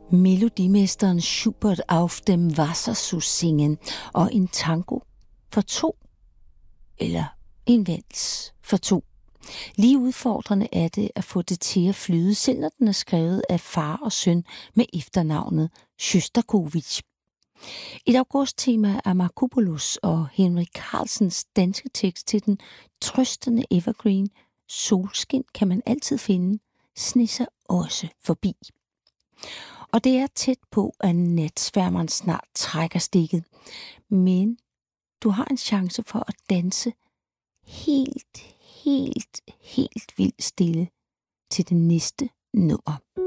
Melodimesteren Schubert auf dem Wasser zu singen og en tango for to, eller en vals for to. Lige udfordrende er det at få det til at flyde, selv når den er skrevet af far og søn med efternavnet Sjostakovitj. Et augusttema af Markopoulos og Henrik Carlsens danske tekst til den trøstende evergreen Solskin kan man altid finde, snisser også forbi. Og det er tæt på, at natsværmeren snart trækker stikket. Men du har en chance for at danse helt vildt stille til det næste nummer.